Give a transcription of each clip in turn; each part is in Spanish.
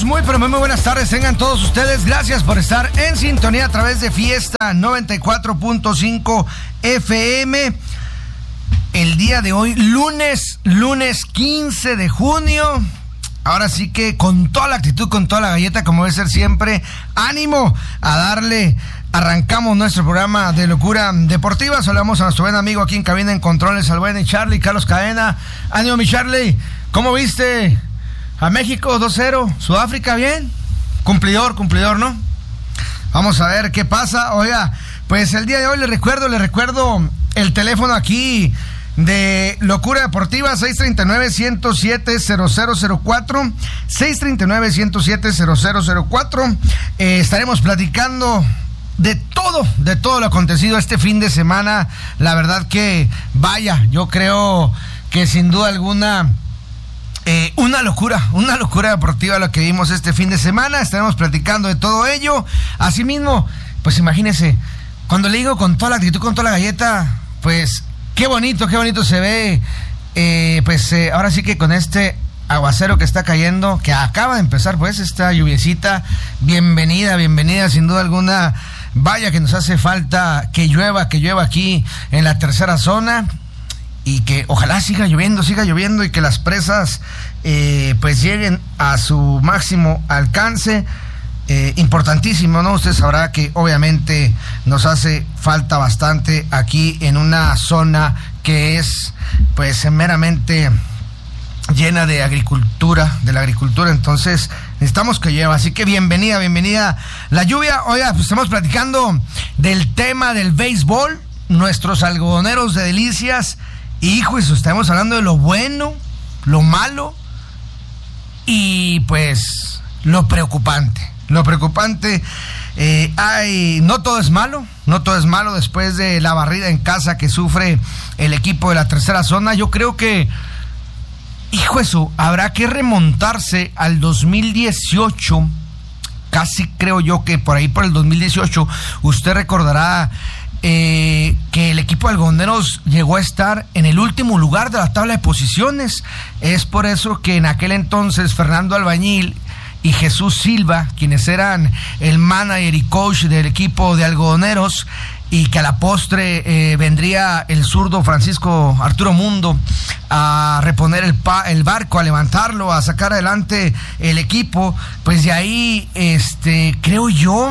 muy buenas tardes. Tengan todos ustedes. Gracias por estar en sintonía a través de Fiesta 94.5 FM. El día de hoy, lunes 15 de junio. Ahora sí que con toda la actitud, con toda la galleta, como debe ser siempre. Ánimo a darle. Arrancamos nuestro programa de Locura Deportiva. Saludamos a nuestro buen amigo aquí en cabina en controles, al buen Charlie, Carlos Cadena. Ánimo, mi Charlie. ¿Cómo viste a México 2-0? Sudáfrica, bien. Cumplidor, ¿no? Vamos a ver qué pasa. Oiga, pues el día de hoy le recuerdo el teléfono aquí de Locura Deportiva, 639-107-0004, 639-107-0004. Estaremos platicando de todo lo acontecido este fin de semana. La verdad que, vaya, yo creo que sin duda alguna una locura deportiva lo que vimos este fin de semana. Estaremos platicando de todo ello. Asimismo, pues imagínese, cuando le digo con toda la actitud, con toda la galleta, pues qué bonito se ve, ahora sí que con este aguacero que está cayendo, que acaba de empezar, pues esta lluviecita, bienvenida sin duda alguna. Vaya que nos hace falta que llueva aquí en la tercera zona, y que ojalá siga lloviendo y que las presas pues lleguen a su máximo alcance. Importantísimo, ¿no? Usted sabrá que obviamente nos hace falta bastante aquí en una zona que es pues meramente llena de la agricultura, entonces necesitamos que llueva, así que bienvenida la lluvia. Oiga, pues estamos platicando del tema del béisbol, nuestros algodoneros de Delicias, y hijo, eso, estamos hablando de lo bueno, lo malo y pues lo preocupante. No todo es malo después de la barrida en casa que sufre el equipo de la tercera zona. Yo creo que, hijo, eso, habrá que remontarse al 2018, casi creo yo que por ahí por el 2018, usted recordará que el equipo de algodoneros llegó a estar en el último lugar de la tabla de posiciones. Es por eso que en aquel entonces Fernando Albañil y Jesús Silva, quienes eran el manager y coach del equipo de algodoneros, y que a la postre vendría el zurdo Francisco Arturo Mundo a reponer el barco, a levantarlo, a sacar adelante el equipo, pues de ahí, creo yo,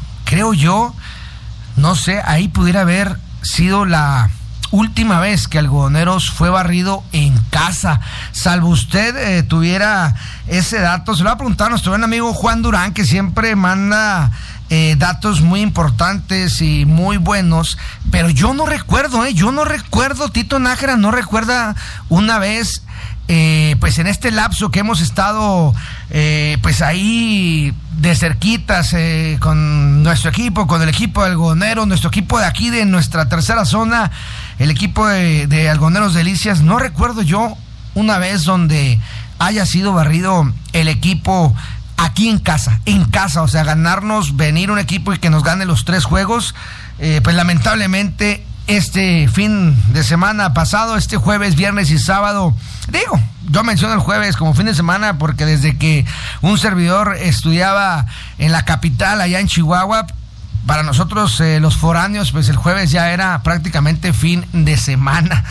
no sé, ahí pudiera haber sido la última vez que Algodoneros fue barrido en casa, salvo usted tuviera ese dato. Se lo va a preguntar a nuestro buen amigo Juan Durán, que siempre manda datos muy importantes y muy buenos, pero yo no recuerdo, Tito Nájera no recuerda una vez, pues en este lapso que hemos estado pues ahí de cerquitas con nuestro equipo, con el equipo de algodoneros, nuestro equipo de aquí de nuestra tercera zona, el equipo de Algodoneros Delicias. No recuerdo yo una vez donde haya sido barrido el equipo aquí en casa, o sea, venir un equipo y que nos gane los 3 juegos. Pues lamentablemente este fin de semana pasado, este jueves, viernes y sábado, yo menciono el jueves como fin de semana porque desde que un servidor estudiaba en la capital, allá en Chihuahua, para nosotros los foráneos, pues el jueves ya era prácticamente fin de semana.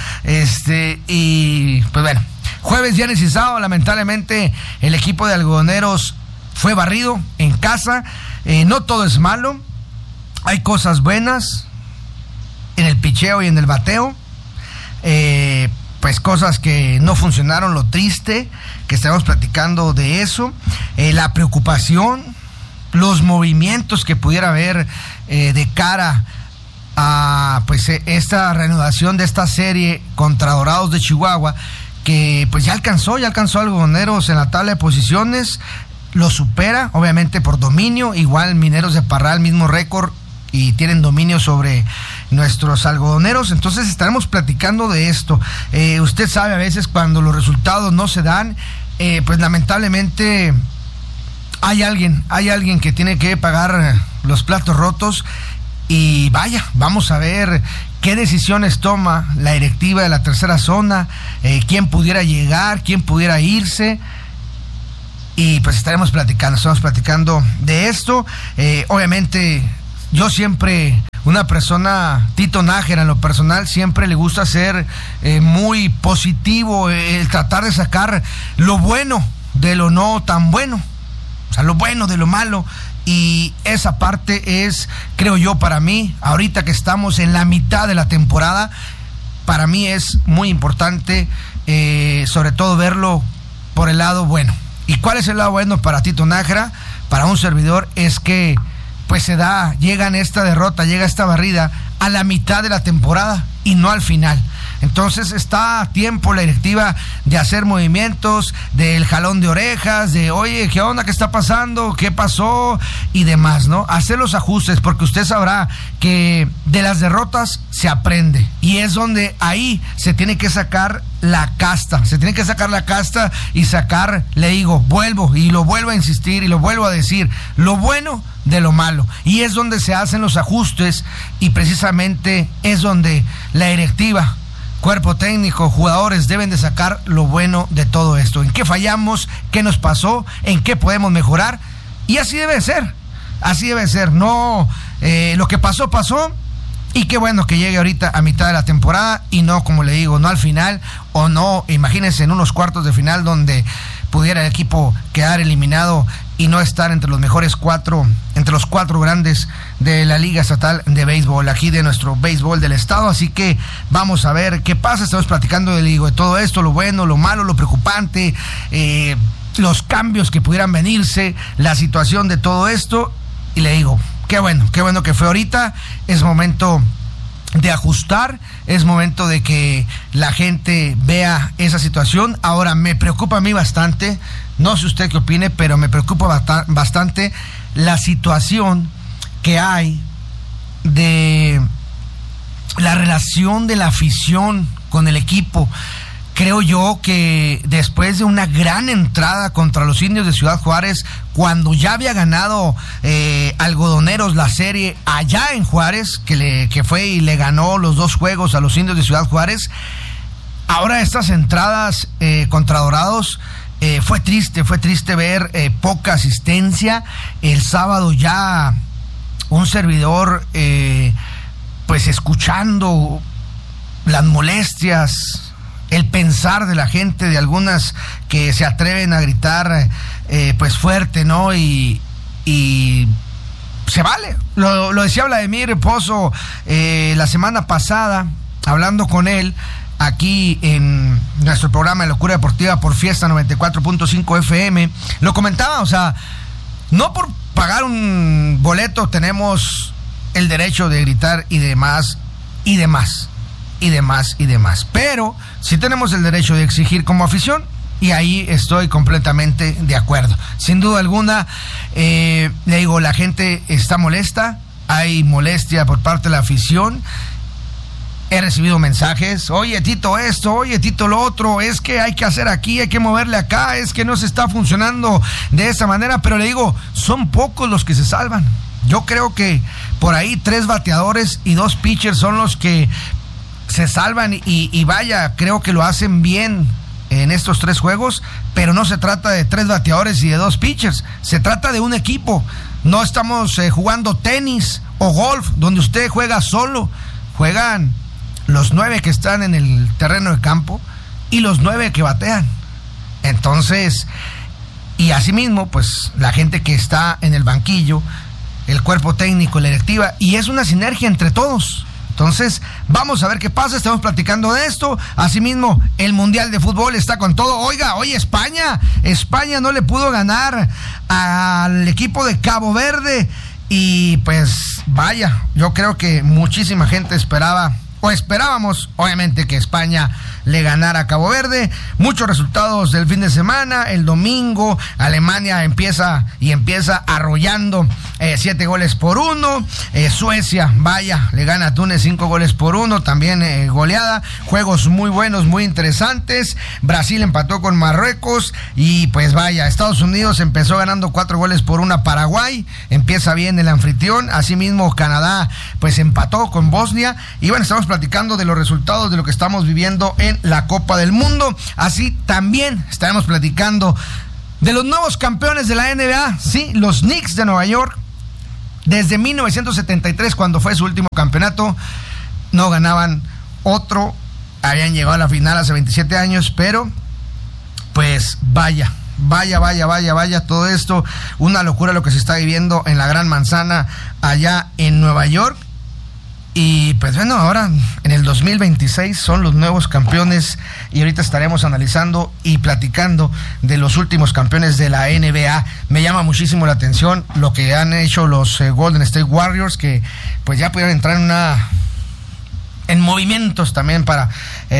Y pues bueno, jueves, viernes y sábado, lamentablemente el equipo de algodoneros fue barrido en casa. No todo es malo, hay cosas buenas en el picheo y en el bateo, pues cosas que no funcionaron, lo triste que estamos platicando de eso, la preocupación, los movimientos que pudiera haber de cara a pues esta reanudación de esta serie contra Dorados de Chihuahua, que pues ya alcanzó Algodoneros en la tabla de posiciones, lo supera obviamente por dominio, igual Mineros de Parral, mismo récord, y tienen dominio sobre nuestros algodoneros. Entonces estaremos platicando de esto. Usted sabe, a veces cuando los resultados no se dan, pues lamentablemente hay alguien que tiene que pagar los platos rotos. Y vaya, vamos a ver qué decisiones toma la directiva de la tercera zona, quién pudiera llegar, quién pudiera irse. y pues estamos platicando de esto. Obviamente yo siempre, una persona, Tito Nájera en lo personal, siempre le gusta ser muy positivo, el tratar de sacar lo bueno de lo no tan bueno, o sea, lo bueno de lo malo. Y esa parte es, creo yo, para mí, ahorita que estamos en la mitad de la temporada, para mí es muy importante, sobre todo verlo por el lado bueno. ¿Y cuál es el lado bueno para Tito Nájera? Para un servidor es que pues llega esta barrida a la mitad de la temporada y no al final. Entonces está a tiempo la directiva de hacer movimientos, del jalón de orejas, de oye, ¿qué onda? ¿Qué está pasando? ¿Qué pasó? Y demás, ¿no? Hacer los ajustes, porque usted sabrá que de las derrotas se aprende. Y es donde ahí se tiene que sacar la casta. Se tiene que sacar la casta y sacar, le digo, vuelvo a insistir y lo vuelvo a decir, lo bueno de lo malo. Y es donde se hacen los ajustes y precisamente es donde la directiva, cuerpo técnico, jugadores deben de sacar lo bueno de todo esto. ¿En qué fallamos? ¿Qué nos pasó? ¿En qué podemos mejorar? Y así debe ser. No, lo que pasó. Y qué bueno que llegue ahorita a mitad de la temporada y no, como le digo, no al final, o no, imagínense en unos cuartos de final donde pudiera el equipo quedar eliminado y no estar entre los mejores entre los cuatro grandes de la Liga Estatal de Béisbol, aquí de nuestro béisbol del estado. Así que vamos a ver qué pasa. Estamos platicando de todo esto, lo bueno, lo malo, lo preocupante, los cambios que pudieran venirse, la situación de todo esto. Y le digo, qué bueno que fue ahorita. Es momento de ajustar, es momento de que la gente vea esa situación. Ahora, me preocupa a mí bastante, no sé usted qué opine, pero me preocupa bastante la situación que hay de la relación de la afición con el equipo. Creo yo que después de una gran entrada contra los Indios de Ciudad Juárez, cuando ya había ganado Algodoneros la serie allá en Juárez, que fue y le ganó los 2 juegos a los Indios de Ciudad Juárez, ahora estas entradas contra Dorados, fue triste ver poca asistencia. El sábado ya un servidor pues escuchando las molestias, el pensar de la gente, de algunas que se atreven a gritar pues fuerte, ¿no? Y se vale. Lo decía Vladimir Pozo la semana pasada, hablando con él aquí en nuestro programa de Locura Deportiva por Fiesta 94.5 FM. Lo comentaba, o sea, no por pagar un boleto tenemos el derecho de gritar y demás. Pero sí tenemos el derecho de exigir como afición, y ahí estoy completamente de acuerdo. Sin duda alguna, le digo, la gente está molesta, hay molestia por parte de la afición. He recibido mensajes, oye Tito esto, oye Tito lo otro, es que hay que hacer aquí, hay que moverle acá, es que no se está funcionando de esa manera, pero le digo, son pocos los que se salvan. Yo creo que por ahí 3 bateadores y 2 pitchers son los que se salvan y vaya, creo que lo hacen bien en estos 3 juegos, pero no se trata de 3 bateadores y de 2 pitchers, se trata de un equipo. No estamos jugando tenis o golf donde usted juega solo, juegan los 9 que están en el terreno de campo y los 9 que batean. Entonces, y asimismo, pues la gente que está en el banquillo, el cuerpo técnico, la directiva, y es una sinergia entre todos. Entonces, vamos a ver qué pasa. Estamos platicando de esto. Asimismo, el Mundial de Fútbol está con todo. Oiga, España no le pudo ganar al equipo de Cabo Verde. Y pues, vaya, yo creo que muchísima gente esperábamos, obviamente, que España le ganara a Cabo Verde. Muchos resultados del fin de semana. El domingo, Alemania empieza arrollando 7-1. Suecia, vaya, le gana a Túnez 5-1, también goleada. Juegos muy buenos, muy interesantes. Brasil empató con Marruecos y pues vaya, Estados Unidos empezó ganando 4-1 a Paraguay. Empieza bien el anfitrión. Asimismo, Canadá pues empató con Bosnia. Y bueno, estamos platicando de los resultados de lo que estamos viviendo en la Copa del Mundo. Así también estaremos platicando de los nuevos campeones de la NBA, sí, los Knicks de Nueva York. Desde 1973, cuando fue su último campeonato, no ganaban otro. Habían llegado a la final hace 27 años, pero pues vaya, todo esto, una locura lo que se está viviendo en la Gran Manzana allá en Nueva York. Y pues bueno, ahora en el 2026 son los nuevos campeones y ahorita estaremos analizando y platicando de los últimos campeones de la NBA. Me llama muchísimo la atención lo que han hecho los Golden State Warriors, que pues ya pudieron entrar en movimientos también para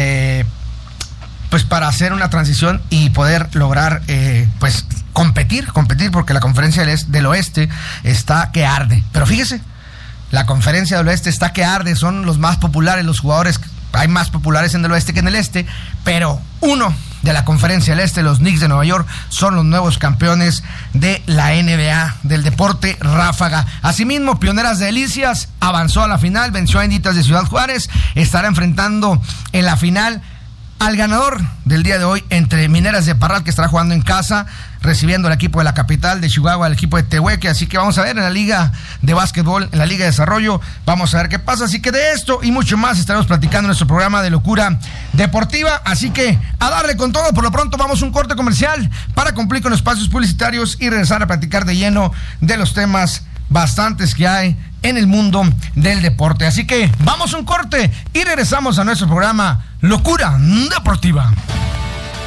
pues para hacer una transición y poder lograr pues competir, porque la conferencia del oeste está que arde. Pero fíjese, la conferencia del oeste está que arde, son los más populares, los jugadores, hay más populares en el oeste que en el este, pero uno de la conferencia del este, los Knicks de Nueva York, son los nuevos campeones de la NBA, del deporte ráfaga. Asimismo, Pioneras de Delicias avanzó a la final, venció a Inditas de Ciudad Juárez, estará enfrentando en la final al ganador del día de hoy entre Mineras de Parral, que estará jugando en casa, recibiendo al equipo de la capital de Chihuahua, el equipo de Tehueque. Así que vamos a ver en la Liga de Básquetbol, en la Liga de Desarrollo, vamos a ver qué pasa. Así que de esto y mucho más estaremos platicando en nuestro programa de Locura Deportiva. Así que a darle con todo. Por lo pronto vamos a un corte comercial para cumplir con los espacios publicitarios y regresar a platicar de lleno de los temas bastantes que hay en el mundo del deporte. Así que vamos a un corte y regresamos a nuestro programa Locura Deportiva.